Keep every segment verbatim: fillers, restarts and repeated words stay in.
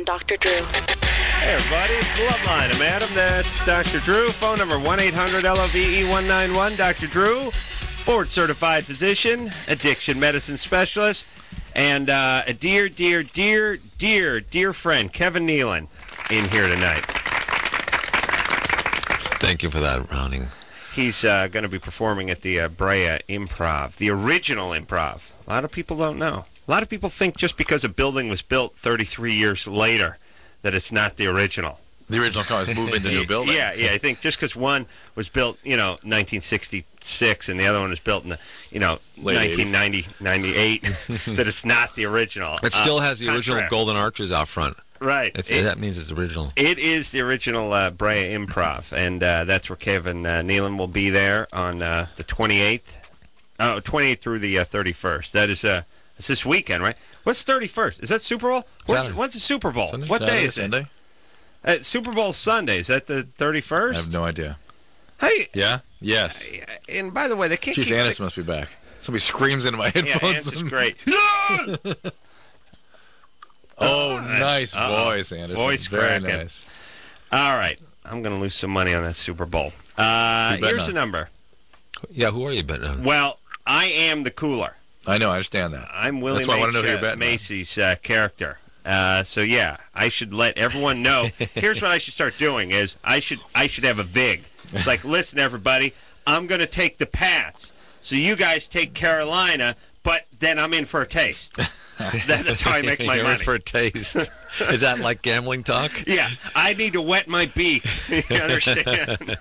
Doctor Drew. Hey, everybody, it's the Love Line. I'm Adam. That's Doctor Drew. Phone number one eight hundred L O V E one nine one. Doctor Drew, board-certified physician, addiction medicine specialist, and uh, a dear, dear, dear, dear, dear friend, Kevin Nealon, in here tonight. Thank you for that, Browning. He's uh, going to be performing at the uh, Brea Improv, the original Improv. A lot of people don't know. A lot of people think just because a building was built thirty-three years later that it's not the original. The original car is moving the new building. Yeah, yeah. I think just because one was built, you know, nineteen sixty-six, and the other one was built in the, you know, Late nineteen ninety, ninety-eight, that it's not the original. It still uh, has the original contract. golden arches out front. Right. It's, It- that means it's original. It is the original uh, Brea Improv, and uh, that's where Kevin uh, Nealon will be there on uh, the twenty-eighth. Oh, twenty-eighth through the uh, thirty-first. That is uh, it's this weekend, right? What's thirty-first? Is that Super Bowl? When's, Saturday. when's the Super Bowl? Sunday? What day Saturday, is Sunday? it? Uh, Super Bowl Sunday. Is that the I thirty-first? have no idea. Hey, Yeah? Yes. and by the way, they can't Jeez, keep... Anderson must be back. Somebody screams into my Yeah, headphones. Anderson's great. Oh, nice Uh-oh. voice, Anderson. Voice Very cracking. nice. All right. I'm going to lose some money on that Super Bowl. Uh, You bet here's not. the number. Yeah, who are you betting on? Well, I am the cooler. I know, I understand that. I'm Willie That's why I wanna know who Mace- you're betting on. Macy's uh, character. Uh, so yeah, I should let everyone know. Here's what I should start doing: is I should I should have a vig. It's like, listen, everybody, I'm going to take the Pats, so you guys take Carolina, but then I'm in for a taste. That- That's how I make my You're in money. for a taste. Is that like gambling talk? Yeah, I need to wet my beak. You understand?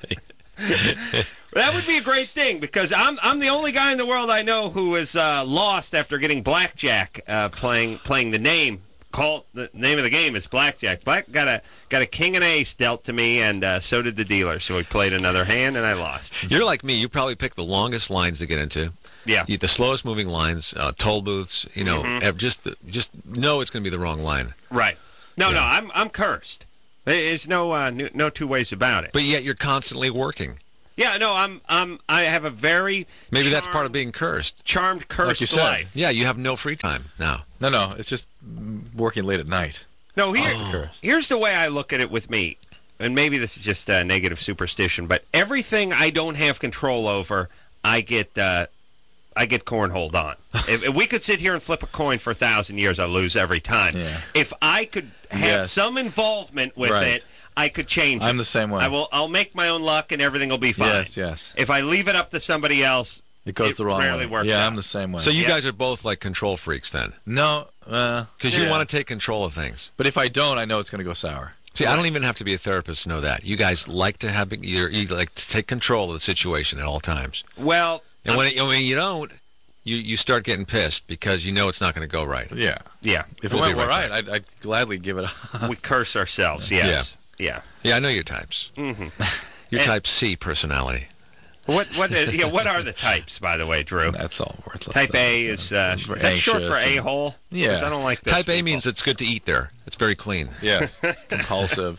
That would be a great thing, because I'm I'm the only guy in the world I know who is uh, lost after getting blackjack, uh, playing playing the name. Call the name of the game is blackjack. Black got a got a king and ace dealt to me, and uh, so did the dealer. So we played another hand, and I lost. You're like me. You probably pick the longest lines to get into. Yeah. You, the slowest moving lines, uh, toll booths. You know, Mm-hmm. ev- just just know it's going to be the wrong line. Right. No, no, Yeah. I'm I'm cursed. There's no uh, no, no two ways about it. But yet you're constantly working. Yeah, no, I'm I'm I have a very Maybe that's part of charmed- being cursed. charmed cursed you said. life. Yeah, you have no free time now. No, no, it's just mm, working late at night. No, here, Oh. here's the way I look at it with me, and maybe this is just uh, negative superstition, but everything I don't have control over, I get uh, I get cornholed on. if, if we could sit here and flip a coin for a thousand years, I lose every time. Yeah. If I could have Yes. some involvement with Right. it, I could change it. I'm the same way. I will. I'll make my own luck, and everything will be fine. Yes, yes. If I leave it up to somebody else, It goes It the wrong rarely way. works yeah, out. I'm the same way. So you Yeah. guys are both like control freaks then, no, uh, because you yeah. want to take control of things. But if I don't, I know it's going to go sour. See, I don't even have to be a therapist to know that. You guys like to have you're, you like to take control of the situation at all times. well, And when, it, when you don't, you, you start getting pissed because you know it's not going to go right. Yeah. yeah, If We'll it be went right right, I'd, I'd gladly give it a... we curse ourselves. Yes. Yeah. Yeah, I know your types. Mm-hmm. Your And- type C personality. What what is, yeah, what are the types, by the way, Drew? That's all worthless. Type stuff. A is uh, Very is that short for anxious a and- hole? Yeah. I don't like this. Type A people. means it's good to eat there. It's very clean. Yes. Compulsive.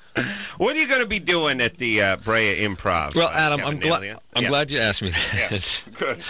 What are you going to be doing at the uh, Brea Improv? Well, uh, Adam, Kevin I'm glad Nealon? I'm Yeah. glad you asked me Yeah. that. Good.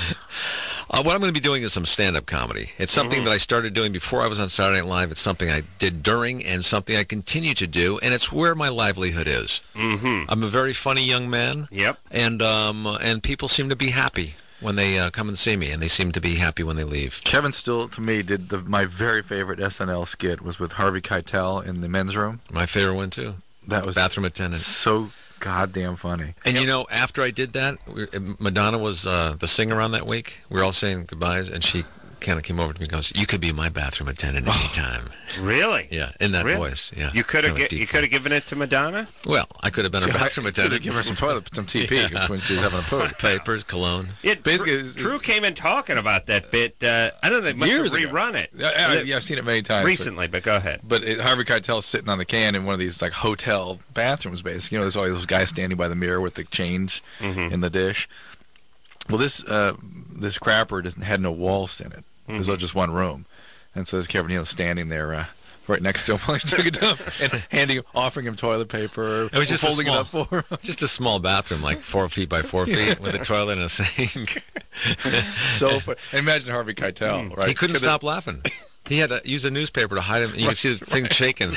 Uh, what I'm going to be doing is some stand-up comedy. It's something Mm-hmm. that I started doing before I was on Saturday Night Live. It's something I did during and something I continue to do, and it's where my livelihood is. Mm-hmm. I'm a very funny young man. Yep. And um, and people seem to be happy when they uh, come and see me, and they seem to be happy when they leave. Kevin Still, to me, did the, my very favorite S N L skit was with Harvey Keitel in the men's room. My favorite one, too. That was Bathroom attendant. so goddamn funny. And you know, after I did that, we, Madonna was uh, the singer on that week. We were all saying goodbyes, and she kind of came over to me and goes, "You could be my bathroom attendant anytime." Really? Yeah, in that Really? voice. Yeah, You could have Kind of a get, you deep could have voice. given it to Madonna. Well, I could have been a bathroom Could have attendant. given her some toilet, some T P Yeah. when she was having a poop. Papers, cologne. Yeah, Basically, Drew, it's- Drew came in talking about that bit. Uh, I don't know. They must Years have ago. rerun it Yeah, yeah, yeah, I've seen it many times. but- recently, but go ahead. But it, Harvey Keitel's sitting on the can in one of these like hotel bathrooms, basically. You know, there's always those guys standing by the mirror with the change Mm-hmm. in the dish. Well, this uh, this crapper doesn't had no walls in it. Mm-hmm. There's just one room, and so there's Kevin Nealon standing there uh, right next to him while he took a dump and handing, offering him toilet paper. It was just a folding small- it up for him. Just a small bathroom, like four feet by four feet, with a toilet and a sink. So fun. And imagine Harvey Keitel, right? He couldn't Could've- stop laughing. He had to use a newspaper to hide him. And you Right, can see the thing right. shaking.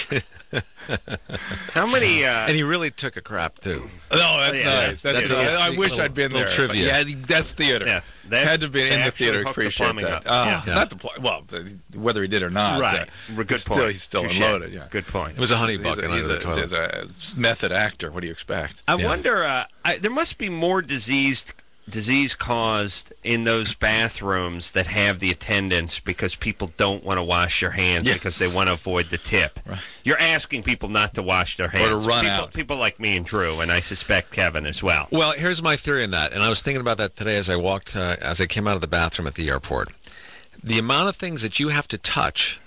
How many? Uh, And he really took a crap, too. No, that's yeah, nice. that's- That's, that's a little I, I sneak wish little- I'd been little there. trivia. But yeah, that's theater. Yeah, they- had to be they in the actually theater. hooked the Appreciate plumbing that. up. Uh, Yeah. Not the pl- well, the- whether he did or not. right. uh, Good he's point. Still, he's still Touche. unloaded. Yeah. Good point. It was a honey He's bucket a, under he's, the a, toilet. he's a method actor. What do you expect? I Yeah. wonder. Uh, I, there must be more diseased, disease caused in those bathrooms that have the attendants because people don't want to wash their hands Yes. because they want to avoid the tip. Right. You're asking people not to wash their hands. to run people, out. People like me and Drew, and I suspect Kevin as well. Well, here's my theory on that, and I was thinking about that today as I walked, uh, as I came out of the bathroom at the airport. The amount of things that you have to touch.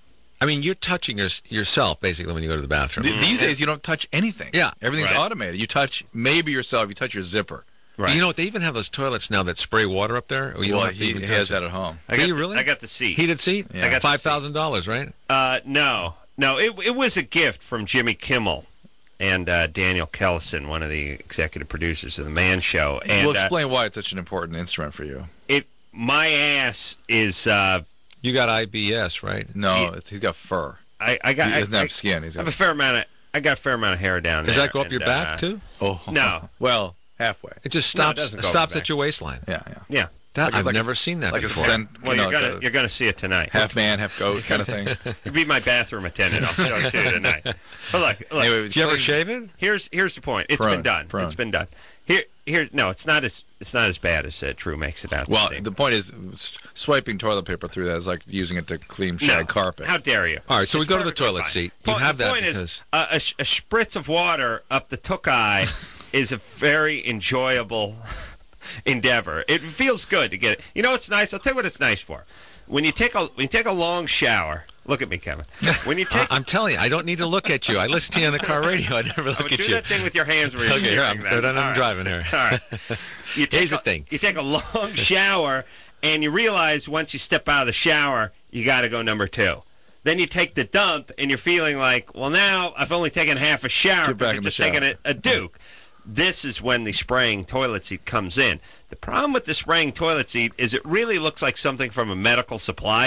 I mean, you're touching your, yourself, basically, when you go to the bathroom. Th- These days, you don't touch anything. Yeah. Everything's Right. automated. You touch maybe yourself. You touch your zipper. Right. You know what? They even have those toilets now that spray water up there. Or you well, don't have to he, even he touch has it. that at home. I Do got you the- really? I got the seat. Heated seat? Yeah. I got the five thousand dollars, right? Uh, no, no. It it was a gift from Jimmy Kimmel and uh, Daniel Kellison, one of the executive producers of the Man Show. And We'll uh, explain why it's such an important instrument for you. it. My ass is. Uh, You got I B S, right? No, He- it's, he's got fur. I, I got. He doesn't I, have skin. He's I have got, a fair amount of. I got a fair amount of hair down Does there. that go up your and, back, uh, too? oh No. Well, halfway. It just No, it stops doesn't go up stops your at back. your waistline. Yeah, yeah. Yeah. That, Like a- I've like a- never seen that like a before. cent, Well, you you're know, gonna like you're gonna see it tonight. a half man, half goat kind of thing. You'll be my bathroom attendant. I'll show it to you tonight. But look, look. Anyway, Did you ever clean- shave it? Here's here's the point. It's Prone, been done. prone. It's been done. Here here. No, it's not as it's not as bad as uh, Drew makes it out. Well, to seem. the point is, s- swiping toilet paper through that is like using it to clean No. shag carpet. How dare you? All right, so we It's go to the perfectly toilet fine. seat. You Po- have the that point because is, uh, a, sh- a spritz of water up the Tokai is a very enjoyable endeavor. It feels good to get it. You know what's nice? I'll tell you what it's nice for. When you take a when you take a long shower. Look at me, Kevin. When you take I, I'm telling you, I don't need to look at you. I listen to you on the car radio. I never I look would at do you. that thing with your hands where you're Okay, here, I'm, steering them. I'm All right. driving here. All right. You take Here's a, the thing. You take a long shower, and you realize once you step out of the shower, you got to go number two. Then you take the dump, and you're feeling like, well, now I've only taken half a shower Get back because in I've the just taken a, shower. a Duke. This is when the spraying toilet seat comes in. The problem with the spraying toilet seat is it really looks like something from a medical supply